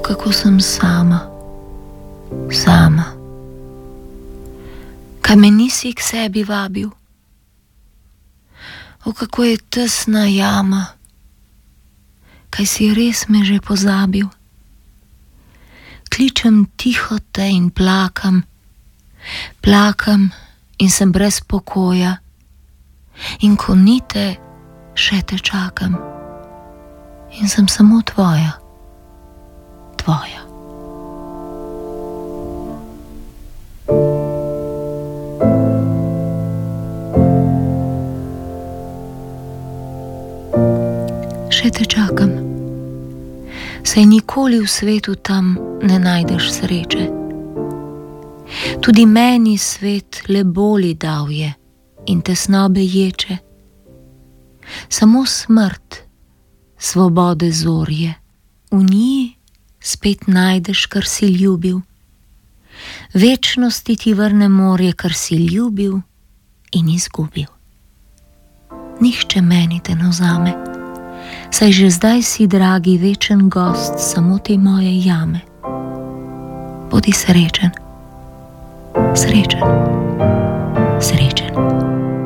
kako sem sama, kaj me nisi k sebi vabil. O, kako je tesna jama, kaj si res me že pozabil. Kličem tiho te in plakam in sem brez pokoja, in ko ni te, še te čakam, in sem samo tvoja. Še te čakam, saj nikoli v svetu tam ne najdeš sreče. Tudi meni svet le boli dal je in tesnobe ječe. Samo smrt svobode zorje, v njej spet najdeš, kar si ljubil. Večnosti ti vrne morje, kar si ljubil in izgubil. Nihče meni te ne vzame, saj že zdaj si, dragi, večen gost samo te moje jame. Bodi srečen, srečen, srečen.